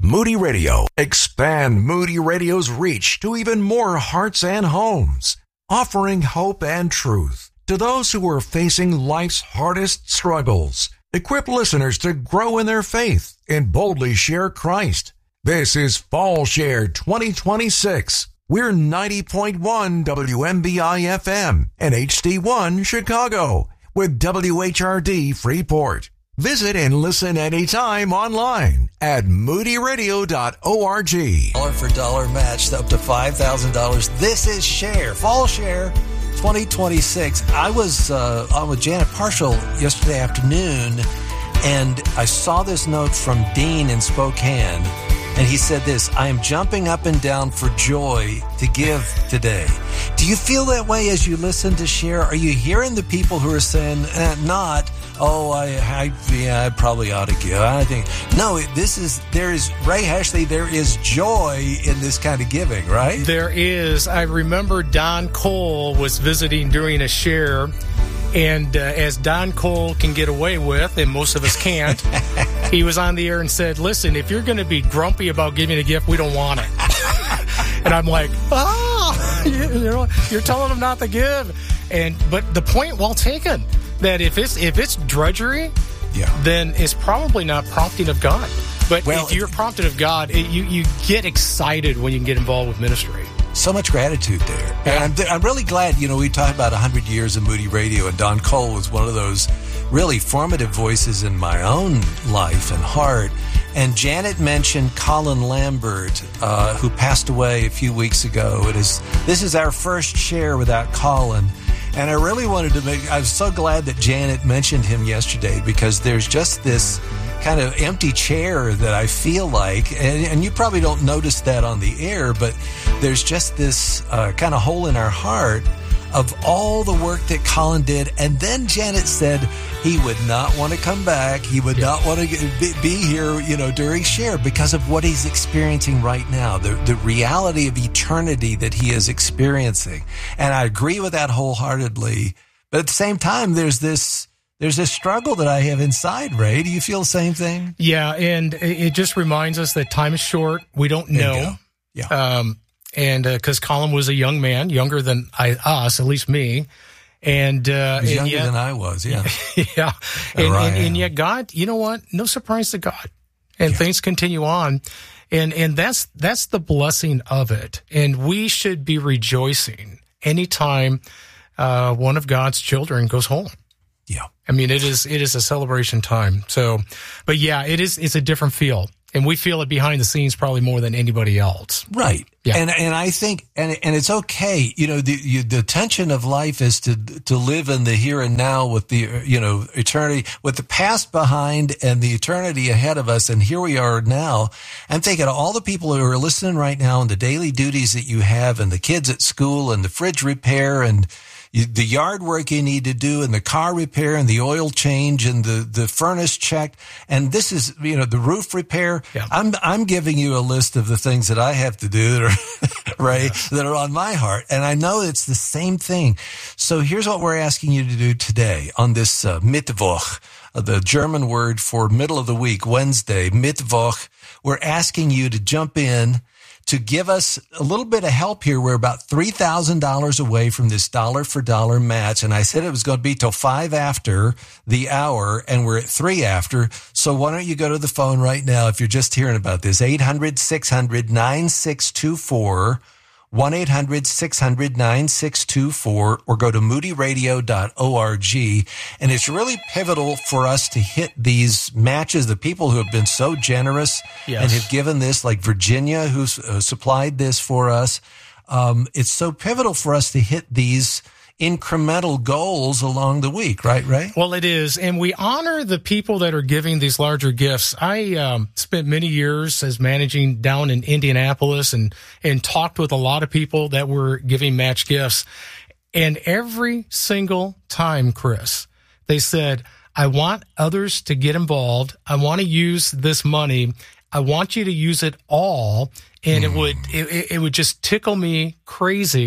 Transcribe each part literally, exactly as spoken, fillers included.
Moody Radio. Expand Moody Radio's reach to even more hearts and homes, offering hope and truth to those who are facing life's hardest struggles. Equip listeners to grow in their faith and boldly share Christ. This is Fall Share twenty twenty-six. We're ninety point one W M B I F M and H D one Chicago with W H R D Freeport. Visit and listen anytime online at moody radio dot org. Dollar for dollar match up to five thousand dollars. This is Share, Fall Share twenty twenty-six. I was uh, on with Janet Parshall yesterday afternoon, and I saw this note from Dean in Spokane, and he said this: I am jumping up and down for joy to give today. Do you feel that way as you listen to Share? Are you hearing the people who are saying, eh, not, oh, I, I, yeah, I probably ought to give? I think, no, this is, there is, Ray Ashley, there is joy in this kind of giving, right? There is. I remember Don Cole was visiting during a Share, and uh, as Don Cole can get away with, and most of us can't, he was on the air and said, listen, if you're going to be grumpy about giving a gift, we don't want it. And I'm like, ah, you, you know, you're telling them not to give. And but the point well taken, that if it's if it's drudgery, yeah, then it's probably not prompting of God. But well, if you're prompted of God, it, you you get excited when you can get involved with ministry. So much gratitude there. Yeah. And I'm, I'm really glad, you know, we talked about one hundred years of Moody Radio, and Don Cole was one of those really formative voices in my own life and heart. And Janet mentioned Colin Lambert, uh, who passed away a few weeks ago. It is This is our first Share without Colin. And I really wanted to make, I was so glad that Janet mentioned him yesterday, because there's just this kind of empty chair that I feel like, and, and you probably don't notice that on the air, but there's just this uh, kind of hole in our heart of all the work that Colin did. And then Janet said he would not want to come back. He would yeah. not want to be, be here, you know, during Share because of what he's experiencing right now, the, the reality of eternity that he is experiencing. And I agree with that wholeheartedly. But at the same time, there's this There's this struggle that I have inside, Ray. Do you feel the same thing? Yeah, and it just reminds us that time is short. We don't know. Yeah. Um, and because uh, Colin was a young man, younger than I, us, at least me. And, uh, he was and younger yet, than I was, yeah. yeah. And, and, and yet God, you know what? No surprise to God. And yeah. things continue on. And and that's that's the blessing of it. And we should be rejoicing anytime uh, one of God's children goes home. Yeah. I mean, it is it is a celebration time. So, but yeah, it is it's a different feel. And we feel it behind the scenes probably more than anybody else. Right. Yeah. And and I think, and and it's okay. You know, the you, the tension of life is to to live in the here and now with the, you know, eternity, with the past behind and the eternity ahead of us. And here we are now. I'm thinking of all the people who are listening right now, and the daily duties that you have, and the kids at school, and the fridge repair, and the yard work you need to do, and the car repair, and the oil change, and the, the furnace checked. And this is, you know, the roof repair. Yeah. I'm, I'm giving you a list of the things that I have to do that are, right, yes. that are on my heart. And I know it's the same thing. So here's what we're asking you to do today on this uh, Mittwoch, uh, the German word for middle of the week, Wednesday, Mittwoch. We're asking you to jump in to give us a little bit of help here. We're about three thousand dollars away from this dollar for dollar match. And I said it was going to be till five after the hour, and we're at three after. So why don't you go to the phone right now if you're just hearing about this, eight hundred, six hundred, nine six two four, one eight hundred, six hundred, nine six two four, or go to moody radio dot org. And it's really pivotal for us to hit these matches. The people who have been so generous yes. and have given this, like Virginia, who's uh, supplied this for us. Um, it's so pivotal for us to hit these incremental goals along the week, right, Ray? Well, it is. And we honor the people that are giving these larger gifts. I um, spent many years as managing down in Indianapolis and, and talked with a lot of people that were giving match gifts. And every single time, Chris, they said, I want others to get involved. I want to use this money. I want you to use it all. And mm. it would it, it would just tickle me crazy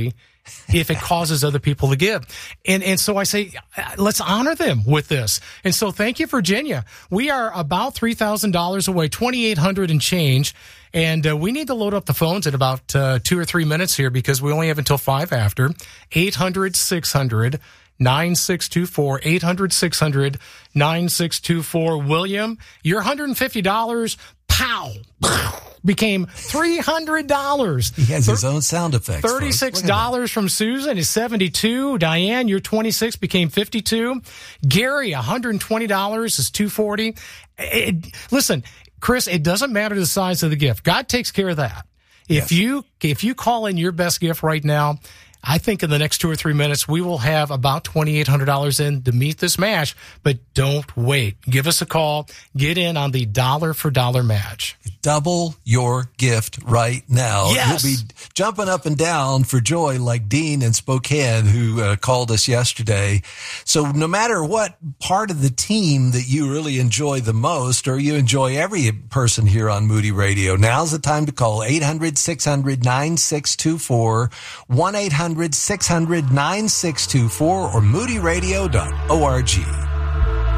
if it causes other people to give. And and so I say, let's honor them with this. And so thank you, Virginia. We are about three thousand dollars away, twenty-eight hundred dollars and change. And uh, we need to load up the phones in about uh, two or three minutes here because we only have until five after. eight hundred, six hundred, nine six two four, eight hundred, six hundred, nine six two four. William, your one hundred fifty dollars, pow, became three hundred dollars. He has his own sound effects. thirty-six dollars from Susan is seventy-two. Diane, your twenty-six became fifty-two. Gary, one hundred twenty dollars is two hundred forty. It, listen, Chris, it doesn't matter the size of the gift. God takes care of that. If Yes. you if you call in your best gift right now, I think in the next two or three minutes, we will have about twenty-eight hundred dollars in to meet this match. But don't wait. Give us a call. Get in on the dollar for dollar match. Double your gift right now. Yes. You'll be jumping up and down for joy like Dean in Spokane, who uh, called us yesterday. So no matter what part of the team that you really enjoy the most, or you enjoy every person here on Moody Radio, now's the time to call eight hundred, six hundred, nine six two four, one eight hundred, six hundred, nine six two four, or moody radio dot org.